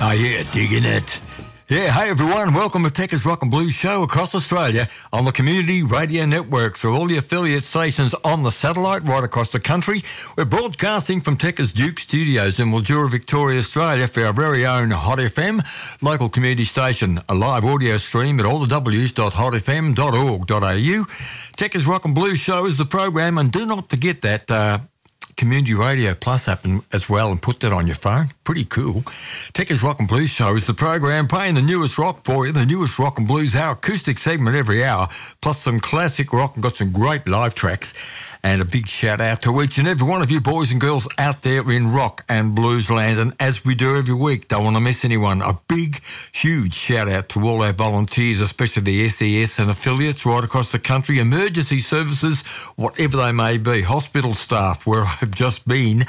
Oh, yeah, digging it. Yeah, hey everyone, welcome to Techers Rock and Blues Show across Australia on the Community Radio Network through all the affiliate stations on the satellite right across the country. We're broadcasting from Techers Duke Studios in Mildura, Victoria, Australia for our very own Hot FM local community station, a live audio stream at allthews.hotfm.org.au. Techers Rock and Blues Show is the program, and do not forget that Community Radio Plus app as well, and put that on your phone. Pretty cool. Techers Rock and Blues Show is the program playing the newest rock for you, the newest rock and blues, our acoustic segment every hour, plus some classic rock, and got some great live tracks. And a big shout out to each and every one of you boys and girls out there in rock and blues land. And as we do every week, don't want to miss anyone. A big, huge shout out to all our volunteers, especially the SES and affiliates right across the country, emergency services, whatever they may be, hospital staff, where I've just been,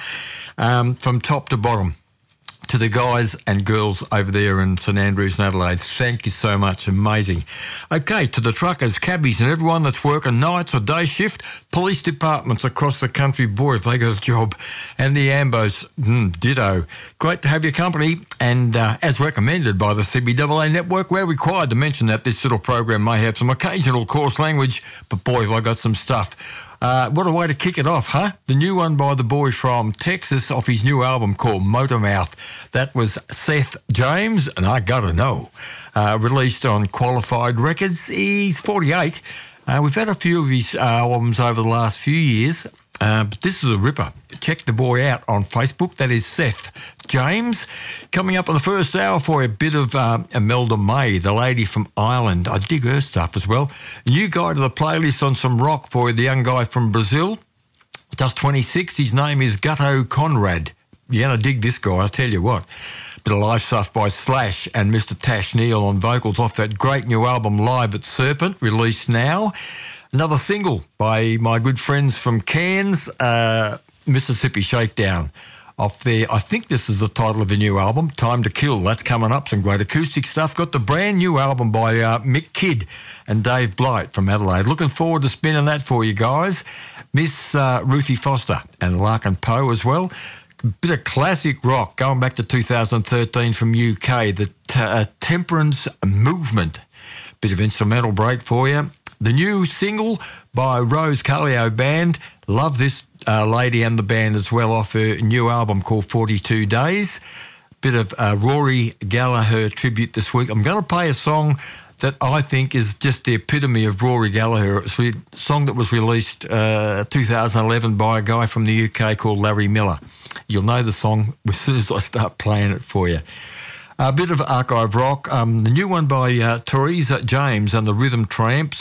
from top to bottom. To the guys and girls over there in St Andrews and Adelaide, thank you so much. Amazing. Okay, to the truckers, cabbies and everyone that's working nights or day shift, police departments across the country, boy, if they got a job, and the Ambos, ditto. Great to have your company, and as recommended by the CBAA network, we're required to mention that this little program may have some occasional coarse language, but boy, have I got some stuff. What a way to kick it off, huh? The new one by the boy from Texas off his new album called Motormouth. That was Seth James, and I gotta know. Released on Qualified Records. He's 48. We've had a few of his albums over the last few years, but this is a ripper. Check the boy out on Facebook. That is Seth James. Coming up in the first hour for a bit of Imelda May, the lady from Ireland. I dig her stuff as well. A new guy to the playlist on some rock for the young guy from Brazil. Just 26. His name is Gutto Conrad. You're going to dig this guy, I'll tell you what. Bit of live stuff by Slash and Mr. Tash Neal on vocals off that great new album Live at Serpent, released now. Another single by my good friends from Cairns, Mississippi Shakedown. Off there, I think this is the title of the new album, Time to Kill. That's coming up, some great acoustic stuff. Got the brand new album by Mick Kidd and Dave Blight from Adelaide. Looking forward to spinning that for you guys. Miss Ruthie Foster and Larkin Poe as well. Bit of classic rock going back to 2013 from UK, the Temperance Movement. Bit of instrumental break for you. The new single by Rose Calio Band. Love this lady and the band as well, off her new album called 42 Days. Bit of Rory Gallagher tribute this week. I'm going to play a song that I think is just the epitome of Rory Gallagher. It's a song that was released 2011 by a guy from the UK called Larry Miller. You'll know the song as soon as I start playing it for you. A bit of archive rock. The new one by Teresa James and the Rhythm Tramps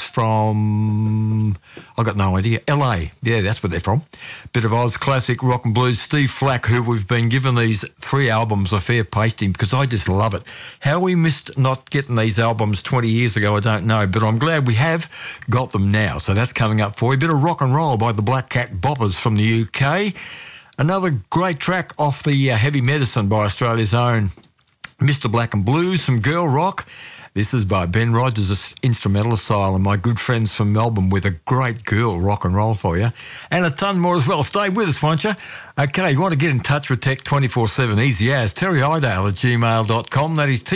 from, I've got no idea, LA. Yeah, that's where they're from. Bit of Oz classic rock and blues. Steve Flack, who we've been given these 3 albums a fair pasting because I just love it. How we missed not getting these albums 20 years ago, I don't know, but I'm glad we have got them now. So that's coming up for you. A bit of rock and roll by the Black Cat Boppers from the UK. Another great track off the Heavy Medicine by Australia's own Mr. Black and Blues, some girl rock. This is by Ben Rogers' Instrumental Asylum, my good friends from Melbourne, with a great girl rock and roll for you. And a ton more as well. Stay with us, won't you? Okay, you want to get in touch with Tech 24/7, easy as terryidale@gmail.com. That is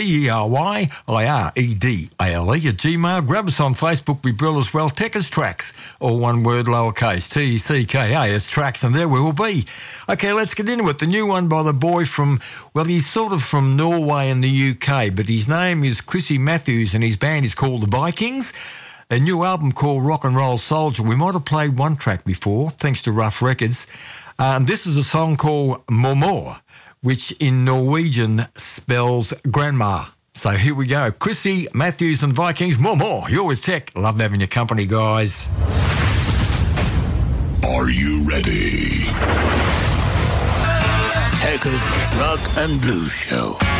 TERYIREDALE at Gmail. Grab us on Facebook, we brill as well. Techers Tracks, all one word, lowercase, TECKAS Tracks, and there we will be. Okay, let's get into it. The new one by the boy from, well, he's sort of from Norway in the UK, but his name is Chrissy Matthews and his band is called the Vikings. A new album called Rock and Roll Soldier. We might have played one track before, thanks to Rough Records. This is a song called Mormor, which in Norwegian spells grandma. So here we go. Chrissy Matthews and Vikings, Mormor. You're with Tech. Love having your company, guys. Are you ready? Techers Rock and Blues Show.